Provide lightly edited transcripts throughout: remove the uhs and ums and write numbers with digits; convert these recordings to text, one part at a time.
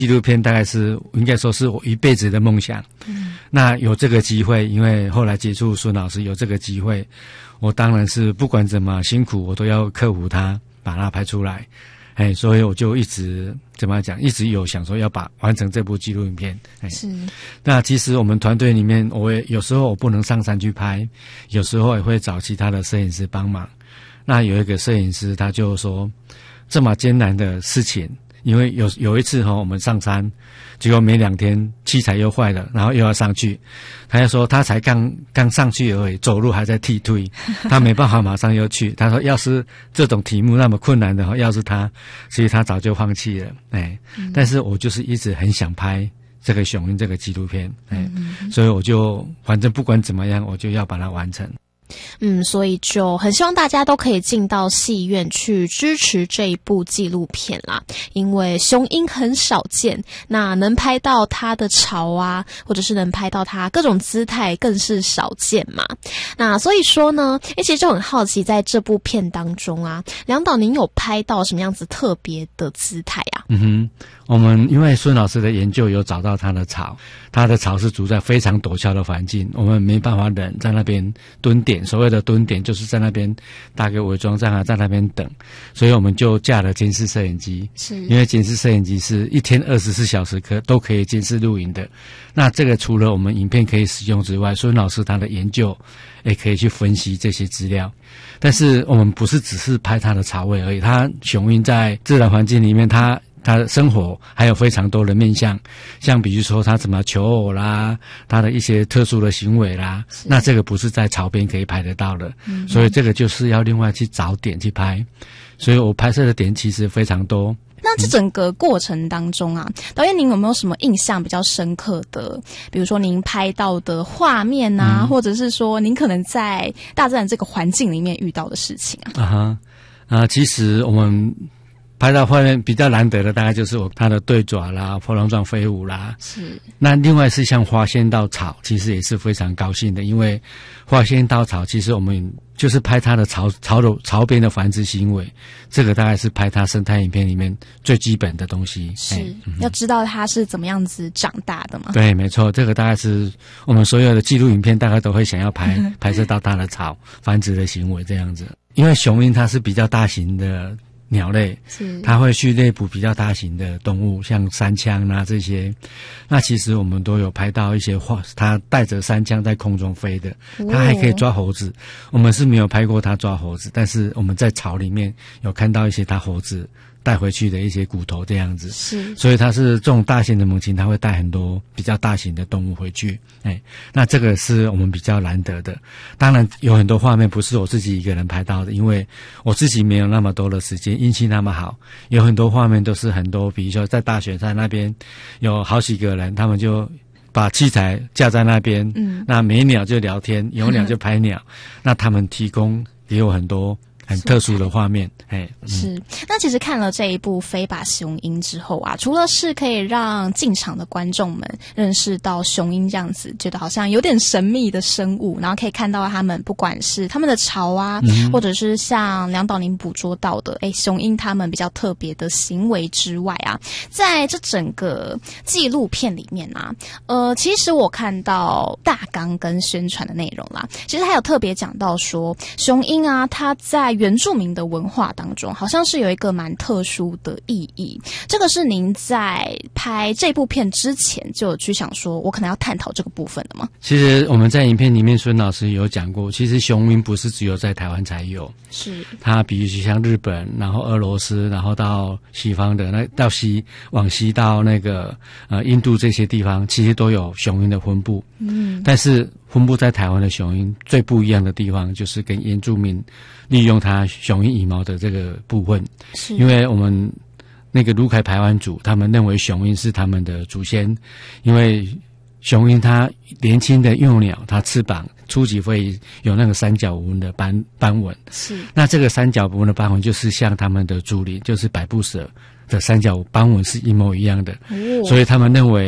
纪录片大概是应该说是我一辈子的梦想。那有这个机会，因为后来接触孙老师有这个机会，我当然是不管怎么辛苦，我都要克服它，把它拍出来。所以我就一直怎么讲，一直有想说要完成这部纪录影片。 是。 那其实我们团队里面，我也有时候我不能上山去拍，有时候也会找其他的摄影师帮忙。那有一个摄影师他就说，这么艰难的事情，因为有一次我们上山，结果没2天器材又坏了，然后又要上去，他就说他才刚上去而已，走路还在踢腿，他没办法马上又去。他说要是这种题目那么困难的要是他，所以他早就放弃了。但是我就是一直很想拍这个雄鹰这个纪录片，所以我就反正不管怎么样，我就要把它完成。 所以就很希望大家都可以进到戏院去支持这一部纪录片啦，因为雄鹰很少见，那能拍到它的巢啊，或者是能拍到它各种姿态更是少见嘛。那所以说呢，其实就很好奇，在这部片当中啊，梁导您有拍到什么样子特别的姿态啊？ 我们因为孙老师的研究有找到它的巢是住在非常陡峭的环境，我们没办法忍在那边蹲点，所谓的蹲点就是在那边搭个伪装站在那边等，所以我们就架了监视摄影机，因为监视摄影机是一天24小时都可以监视录影的。那这个除了我们影片可以使用之外，孙老师他的研究也可以去分析这些资料。但是我们不是只是拍它的巢位而已，它雄鹰在自然环境里面它的生活还有非常多的面向，像比如说它怎么求偶啦，它的一些特殊的行为啦，那这个不是在巢边可以拍得到的，所以这个就是要另外去找点去拍，所以我拍摄的点其实非常多。 那这整个过程当中啊，导演您有没有什么印象比较深刻的，比如说您拍到的画面啊，或者是说您可能在大自然这个环境里面遇到的事情啊？ 其实我们拍到画面比较难得的大概就是它的对爪啦、波浪状飞舞啦。是。那另外是像花仙稻草，其实也是非常高兴的，因为花仙稻草其实我们就是拍它的巢边的繁殖行为，这个大概是拍它生态影片里面最基本的东西。 是。要知道它是怎么样子长大的嘛？ 对，没错，这个大概是我们所有的纪录影片大概都会想要拍摄到它的巢繁殖的行为这样子。因为雄鹰它是比较大型的鸟类，它会去猎捕比较大型的动物，像山羌啊这些。那其实我们都有拍到一些它带着山羌在空中飞的，它还可以抓猴子。我们是没有拍过它抓猴子，但是我们在巢里面有看到一些它猴子带回去的一些骨头这样子。是。所以它是这种大型的猛禽，它会带很多比较大型的动物回去。那这个是我们比较难得的。当然有很多画面不是我自己一个人拍到的，因为我自己没有那么多的时间，运气那么好，有很多画面都是很多，比如说在大雪山那边有好几个人，他们就把器材架在那边，那没鸟就聊天，有鸟就拍鸟，那他们提供给我很多很特殊的画面。 是。那其实看了这一部《飞吧雄鹰》之后啊，除了是可以让进场的观众们认识到雄鹰这样子觉得好像有点神秘的生物，然后可以看到他们不管是他们的巢啊，或者是像梁导您捕捉到的雄鹰他们比较特别的行为之外啊，在这整个纪录片里面啊，其实我看到大纲跟宣传的内容啦，其实还有特别讲到说雄鹰啊，它在原住民的文化当中好像是有一个蛮特殊的意义，这个是您在拍这部片之前就有去想说我可能要探讨这个部分的吗？ 其实我们在影片里面孙老师有讲过，其实雄鹰不是只有在台湾才有，是它比如像日本，然后俄罗斯，然后到西方的往西到那个印度这些地方，其实都有雄鹰的分布。但是分布在台湾的雄鹰最不一样的地方就是跟原住民利用它雄鹰羽毛的这个部分，因为我们那个卢凯排湾族他们认为雄鹰是他们的祖先，因为雄鹰它年轻的幼鸟，它翅膀初级会有那个三角纹的斑纹，是那这个三角纹的斑纹就是像他们的祖灵，就是百步蛇的三角斑纹是一模一样的，所以他们认为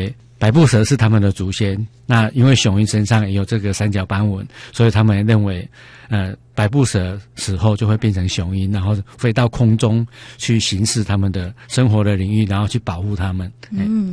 百步蛇是他们的祖先。那因为雄鹰身上也有这个三角斑纹，所以他们认为百步蛇死后就会变成雄鹰，然后飞到空中去行使他们的生活的领域，然后去保护他们。